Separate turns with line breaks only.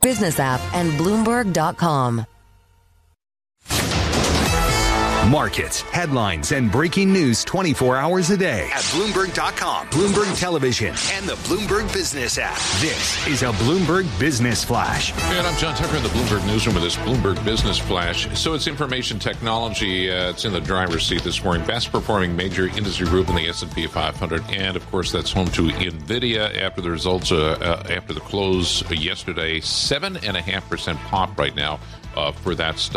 Business app and Bloomberg.com.
Markets, headlines, and breaking news 24 hours a day at Bloomberg.com, Bloomberg Television, and the Bloomberg Business app. This is a Bloomberg Business Flash.
And I'm John Tucker in the Bloomberg Newsroom with this Bloomberg Business Flash. So it's information technology. It's in the driver's seat this morning. Best performing major industry group in the S&P 500. And, of course, that's home to NVIDIA after the results, after the close yesterday. 7.5% pop right now for that stock.